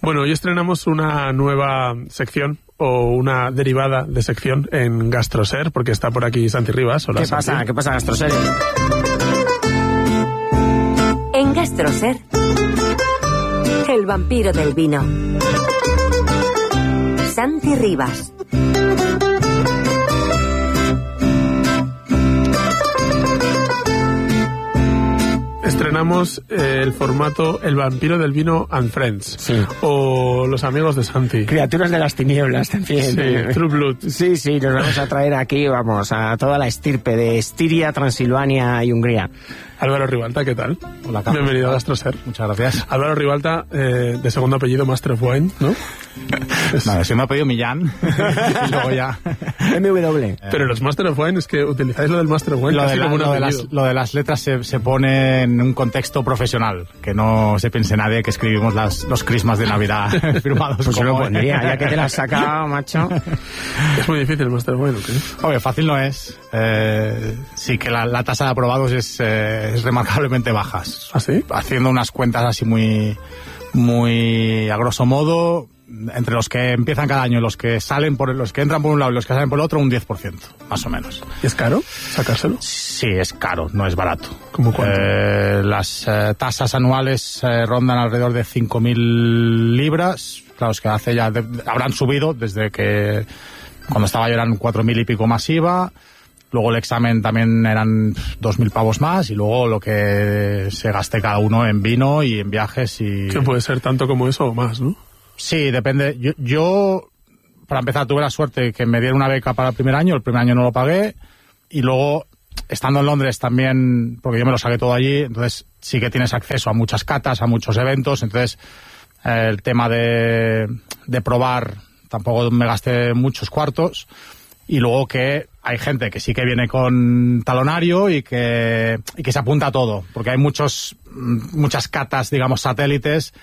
Bueno, hoy estrenamos una nueva sección o una derivada de sección en GastroSer, porque está por aquí Santi Rivas. Hola, ¿Qué Santi. pasa? ¿Qué pasa, GastroSer? En GastroSer, el vampiro del vino. Santi Rivas. Estrenamos el formato El vampiro del vino and Friends. Sí. O Los amigos de Santi. Criaturas de las tinieblas también. Sí, True Blood. Sí, sí, nos vamos a traer aquí, vamos, a toda la estirpe de Estiria, Transilvania y Hungría. Álvaro Ribalta, ¿qué tal? Hola, Carlos. Bienvenido a GastroSer. Muchas gracias. Álvaro Ribalta, de segundo apellido Master of Wine, ¿no? Nada, si me ha pedido Millán y luego ya... MW. Pero los Master of Wine es que utilizáis lo del Master of Wine casi como un apellido. Lo de las letras se pone en un contexto profesional, que no se piense nadie que escribimos los crismas de Navidad firmados. Pues yo lo como... pondría, ya que te la has sacado, macho. Es muy difícil el Master of Wine, ¿o qué? Oye, fácil no es. Sí que la tasa de aprobados es remarcablemente bajas. ¿Ah, sí? Haciendo unas cuentas así muy a grosso modo, entre los que empiezan cada año y los que salen los que entran por un lado y los que salen por el otro, un 10%, más o menos. ¿Y es caro sacárselo? Sí, es caro, no es barato. ¿Cómo cuánto? Las tasas anuales rondan alrededor de 5.000 libras. Claro, es que hace ya habrán subido desde que cuando estaba yo eran 4.000 y pico más IVA. Luego el examen también eran 2.000 pavos más y luego lo que se gaste cada uno en vino y en viajes y... Que puede ser tanto como eso o más, ¿no? Sí, depende. Yo, para empezar, tuve la suerte que me dieron una beca para el primer año no lo pagué, y luego, estando en Londres también, porque yo me lo saqué todo allí, entonces sí que tienes acceso a muchas catas, a muchos eventos, entonces el tema de probar tampoco me gasté muchos cuartos, y luego que hay gente que sí que viene con talonario y que se apunta a todo, porque hay muchas catas, digamos, satélites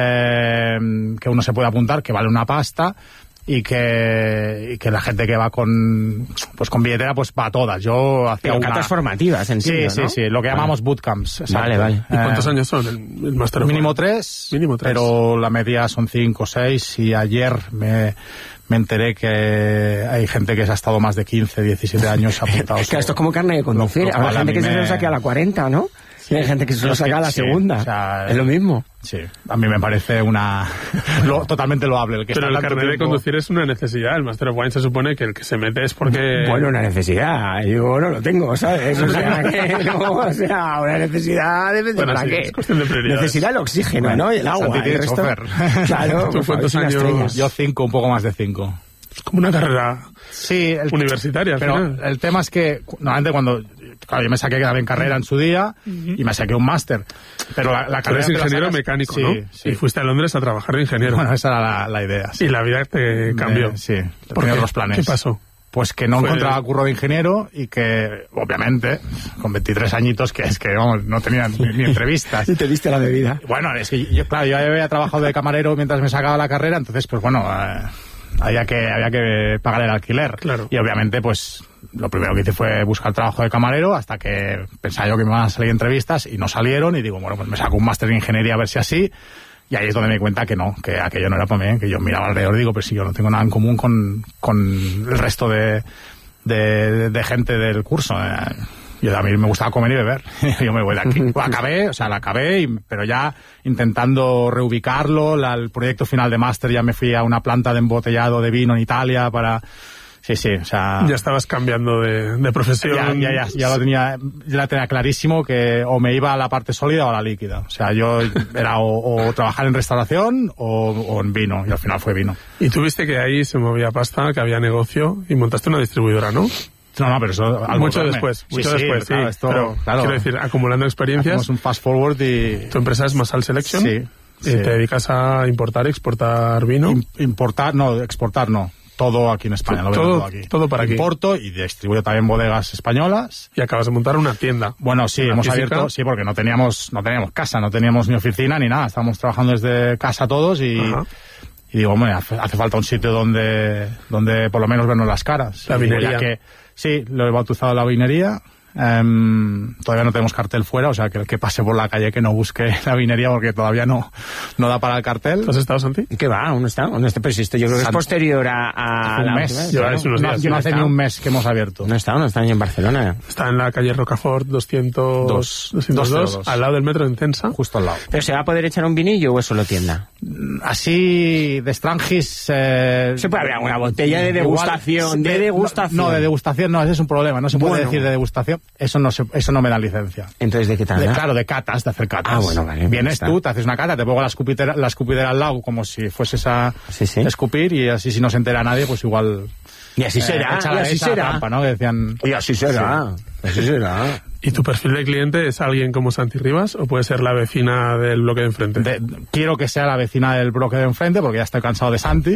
que uno se puede apuntar, que vale una pasta, y que la gente que va con billetera pues va a todas. Yo hacía catas formativas, entiendo, sí, ¿no? sí, lo que llamamos bootcamps. Exacto. Vale. ¿Y cuántos años son el Master of Wine? Mínimo 3, Mínimo 3. pero la media son 5 o 6, y ayer me enteré que hay gente que se ha estado más de 15, 17 años apuntados. Es que esto es como carne de conducir. Habrá gente que se lo saque a la 40, ¿no? Sí, hay gente que se lo saca a la segunda. O sea, es lo mismo. Sí, a mí me parece totalmente loable. Pero el carnet de conducir es una necesidad. El Master of Wine se supone que el que se mete es porque... Bueno, una necesidad. Yo no lo tengo, ¿sabes? O sea, que no, una necesidad depende Bueno, para sí, qué. es cuestión de prioridades. Necesita el oxígeno, bueno, ¿no? Y el agua. Santi tiene el resto... chofer. Claro. ¿Tú cuántos años? Yo 5, un poco más de 5. Es como una carrera sí, universitaria. Pero al final. el tema es que, normalmente cuando... Claro, yo me saqué también carrera en su día y me saqué un máster. Pero la carrera... Eres ingeniero mecánico, sí, ¿no? Sí. Y fuiste a Londres a trabajar de ingeniero. Bueno, esa era la idea. Sí. Y la vida te cambió. Sí, ¿Por tenía qué? otros planes. ¿Qué pasó? Pues que no encontraba curro de ingeniero y que, obviamente, con 23 añitos, que vamos, no tenía ni entrevistas. Y te diste la bebida. Bueno, es que yo había trabajado de camarero mientras me sacaba la carrera, entonces, pues bueno, había que pagar el alquiler. Claro. Y obviamente, pues, lo primero que hice fue buscar trabajo de camarero hasta que pensaba yo que me iban a salir entrevistas y no salieron, y digo, bueno, pues me saco un máster de ingeniería a ver si así. Y ahí es donde me di cuenta que no, que aquello no era para mí, que yo miraba alrededor y digo, pues si yo no tengo nada en común con el resto de gente del curso. A mí me gustaba comer y beber. Yo me voy de aquí. La acabé, pero ya intentando reubicarlo. El proyecto final de máster, ya me fui a una planta de embotellado de vino en Italia para... Sí, o sea... Ya estabas cambiando de profesión. Ya la tenía clarísimo, que o me iba a la parte sólida o a la líquida. O sea, yo era o trabajar en restauración o en vino, y al final fue vino. Y tú viste que ahí se movía pasta, que había negocio, y montaste una distribuidora, ¿no? No, pero eso... Mucho después, sí. Claro, esto, pero, claro, quiero decir, acumulando experiencias... Hacemos un fast forward y... ¿Tu empresa es Masal Selection? Sí. ¿Y te dedicas a importar y exportar vino? Exportar no. Todo aquí en España, lo veo todo aquí. Todo para aquí. Importo y distribuyo también bodegas españolas. Y acabas de montar una tienda. Bueno, sí, hemos abierto, sí, porque no teníamos casa, no teníamos ni oficina ni nada. Estábamos trabajando desde casa todos y digo, hombre, hace falta un sitio donde por lo menos vernos las caras. La vinería. Sí, lo he bautizado la vinería. Todavía no tenemos cartel fuera, o sea, que el que pase por la calle que no busque la vinería, porque todavía no no da para el cartel. ¿Tú has estado, Santi? ¿Qué va? ¿Uno está? Pues esto yo creo que es posterior a un la mes. última vez, Lleváis unos días. No hace ni un mes que hemos abierto. No está año en Barcelona. Está en la calle Rocafort 202, al lado del metro de Entensa. Justo al lado. ¿Pero se va a poder echar un vinillo o es solo tienda? Así, de Strangis... Se puede abrir una botella de degustación. Igual, de degustación. No, de degustación no, ese es un problema. No se puede decir de degustación. Eso no me da licencia. Entonces, ¿de qué tal? Claro, de catas, de hacer catas. Ah, bueno, vale. Vienes tú, te haces una cata, te pongo la escupidera al lado como si fueses a escupir y así si no se entera nadie, pues igual... Y así será, y así será. Trampa, ¿no? Que decían... Y así será. Sí. Así será. ¿Y tu perfil de cliente es alguien como Santi Rivas o puede ser la vecina del bloque de enfrente? Quiero que sea la vecina del bloque de enfrente porque ya estoy cansado de Santi.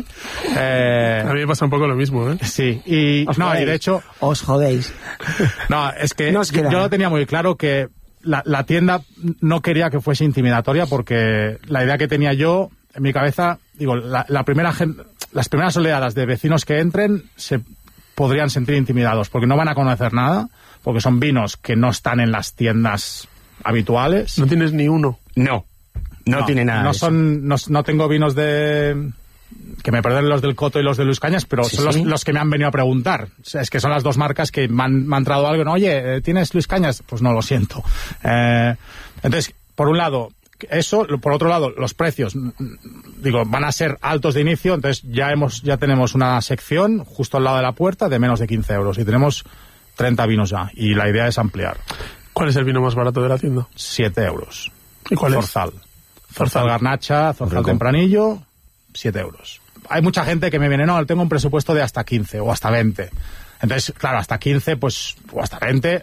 A mí me pasa un poco lo mismo, ¿eh? Sí, y de hecho... Os jodéis. No, es que yo lo tenía muy claro que la tienda no quería que fuese intimidatoria porque la idea que tenía yo en mi cabeza, digo, las primeras oleadas de vecinos que entren se podrían sentir intimidados porque no van a conocer nada, porque son vinos que no están en las tiendas habituales. ¿No tienes ni uno? No tiene nada. No tengo vinos de... que me perden los del Coto y los de Luis Cañas, pero son los que me han venido a preguntar. O sea, es que son las dos marcas que me han entrado algo. No, oye, ¿tienes Luis Cañas? Pues no, lo siento. Entonces, por un lado, eso, por otro lado, los precios, digo, van a ser altos de inicio, entonces ya tenemos una sección justo al lado de la puerta de menos de 15 euros y tenemos 30 vinos ya, y la idea es ampliar. ¿Cuál es el vino más barato de la tienda? 7 euros. ¿Y cuál Zorzal. Zorzal Garnacha, Zorzal Tempranillo, 7 euros. Hay mucha gente que me viene, no, tengo un presupuesto de hasta 15 o hasta 20. Entonces, claro, hasta 15, pues, o hasta 20,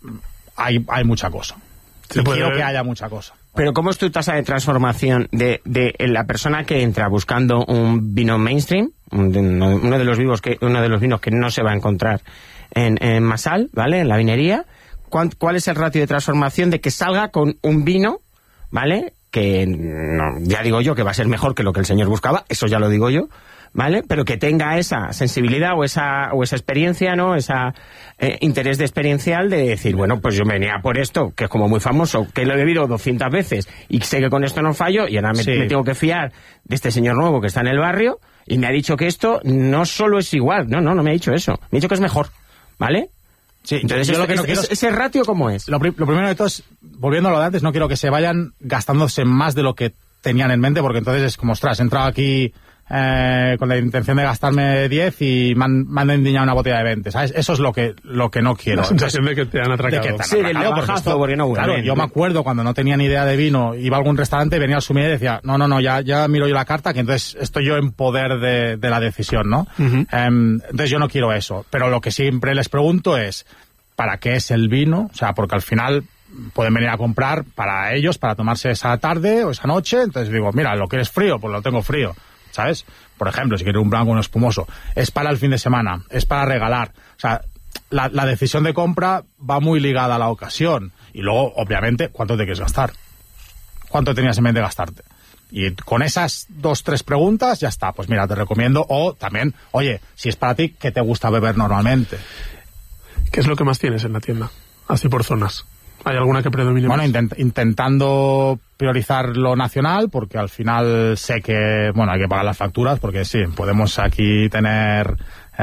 hay mucha cosa. Y quiero que haya mucha cosa. Pero ¿cómo es tu tasa de transformación de la persona que entra buscando un vino mainstream, uno de los vinos que no se va a encontrar en Masal, ¿vale? En la vinería? ¿Cuál es el ratio de transformación de que salga con un vino, ¿vale? Que ya digo yo que va a ser mejor que lo que el señor buscaba, eso ya lo digo yo, ¿vale? Pero que tenga esa sensibilidad o esa experiencia, ¿no? Esa interés de experiencial de decir, bueno, pues yo venía por esto, que es como muy famoso, que lo he bebido 200 veces y sé que con esto no fallo y ahora me tengo que fiar de este señor nuevo que está en el barrio y me ha dicho que esto no solo es igual, no me ha dicho eso, me ha dicho que es mejor, ¿vale? Sí, entonces yo lo que no quiero ese ratio, ¿cómo es? Lo primero de todo es, volviendo a lo de antes, no quiero que se vayan gastándose más de lo que tenían en mente, porque entonces es como, ostras, he entrado aquí con la intención de gastarme 10 y me han endiñado una botella de 20, ¿sabes? Eso es lo que no quiero. La sensación de que te han atracado. Del navajazo, porque no huele. Claro, yo me acuerdo cuando no tenía ni idea de vino, iba a algún restaurante, venía al sommelier y decía, no, ya miro yo la carta, que entonces estoy yo en poder de la decisión, ¿no? Uh-huh. Entonces yo no quiero eso, pero lo que siempre les pregunto es, ¿para qué es el vino? O sea, porque al final pueden venir a comprar para ellos, para tomarse esa tarde o esa noche, entonces digo, mira, lo que es frío, pues lo tengo frío, ¿sabes? Por ejemplo, si quieres un blanco o un espumoso, es para el fin de semana, es para regalar, o sea, la decisión de compra va muy ligada a la ocasión, y luego, obviamente, ¿cuánto te quieres gastar? ¿Cuánto tenías en mente gastarte? Y con esas 2-3 preguntas, ya está, pues mira, te recomiendo, o también, oye, si es para ti, ¿qué te gusta beber normalmente? ¿Qué es lo que más tienes en la tienda? Así por zonas. ¿Hay alguna que predomine más? Bueno, intentando priorizar lo nacional, porque al final sé que, bueno, hay que pagar las facturas, porque sí, podemos aquí tener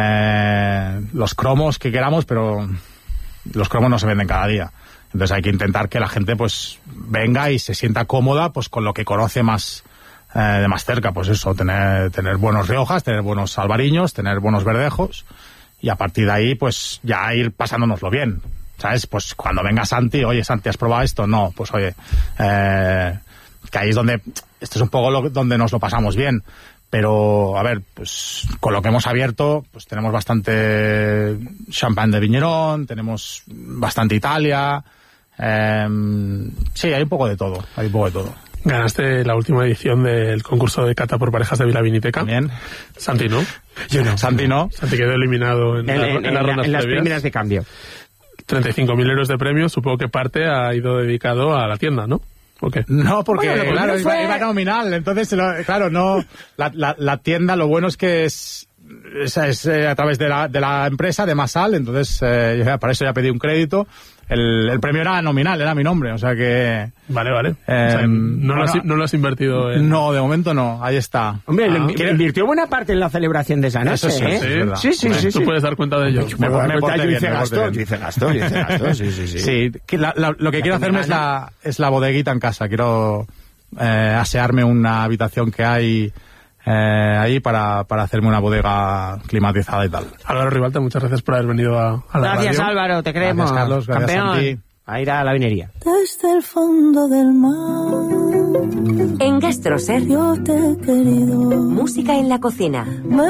los cromos que queramos, pero los cromos no se venden cada día. Entonces hay que intentar que la gente pues venga y se sienta cómoda pues con lo que conoce más de más cerca, pues eso, tener buenos Riojas, tener buenos albariños, tener buenos verdejos, y a partir de ahí pues ya ir pasándonoslo bien. ¿Sabes? Pues cuando venga Santi, oye, Santi, ¿has probado esto? No, pues oye, que ahí es donde, esto es un poco donde nos lo pasamos bien. Pero, a ver, pues con lo que hemos abierto, pues tenemos bastante champán de Viñerón, tenemos bastante Italia, sí, hay un poco de todo, Ganaste la última edición del concurso de cata por parejas de Vilaviniteca. También. Santi, ¿no? Yo no. Santi no. Santi quedó eliminado en las primeras de cambio. 35.000 euros de premio, supongo que parte ha ido dedicado a la tienda, ¿no? ¿O qué? No, porque bueno, claro, iba nominal, entonces, claro, no, la tienda, lo bueno es que es a través de la empresa, de Masal, entonces, para eso ya pedí un crédito, el premio era nominal, era mi nombre, o sea que... Vale. O sea, no lo has invertido en... No, de momento no, ahí está. Hombre, invirtió buena parte en la celebración de esa noche, Eso sí, ¿eh? es verdad. Sí. Tú puedes dar cuenta de ello. Yo hice gasto, sí. Sí, que lo que quiero hacerme es la bodeguita en casa. Quiero asearme una habitación que hay ahí para hacerme una bodega climatizada y tal. Álvaro Ribalta, muchas gracias por haber venido a la Gracias, radio. Álvaro, te queremos. Gracias, Carlos, gracias Campeón. a ti. A ir a la vinería. Desde el fondo del mar En GastroSer, yo te he querido. música en la cocina. Me